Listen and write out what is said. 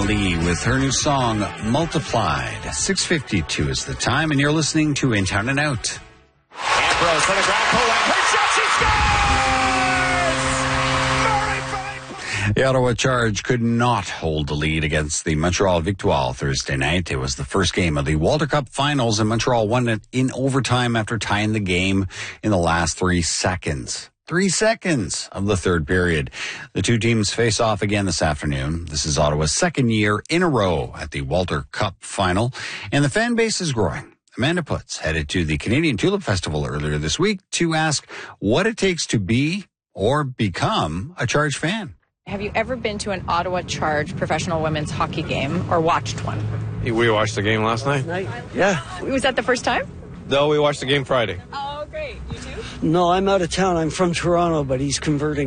Lee with her new song, Multiplied. 6:52 is the time, and you're listening to In Town and Out. Ambrose for the ground pull out. Her shot, she scores! The Ottawa Charge could not hold the lead against the Montreal Victoire Thursday night. It was the first game of the Walter Cup finals, and Montreal won it in overtime after tying the game in the last 3 seconds. 3 seconds of the third period. The two teams face off again this afternoon. This is Ottawa's second year in a row at the Walter Cup final, and the fan base is growing. Amanda Putz headed to the Canadian Tulip Festival earlier this week to ask what it takes to be or become a Charge fan. Have you ever been to an Ottawa Charge professional women's hockey game or watched one? We watched the game last night. Yeah. Was that the first time? No, we watched the game Friday. Oh, great. You too? No, I'm out of town. I'm from Toronto, but he's converting.